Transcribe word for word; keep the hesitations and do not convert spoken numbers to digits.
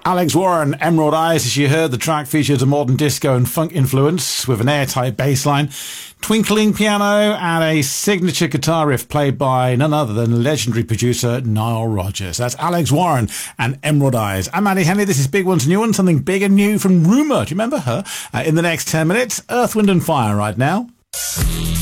Alex Warren, Emerald Eyes. As you heard, the track features a modern disco and funk influence with an airtight bass line, twinkling piano, and a signature guitar riff played by none other than legendary producer Nile Rodgers. That's Alex Warren and Emerald Eyes. I'm Andy Henley. This is Big One's New One, something big and new from Rumour. Do you remember her? Uh, in the next ten minutes, Earth, Wind and Fire right now.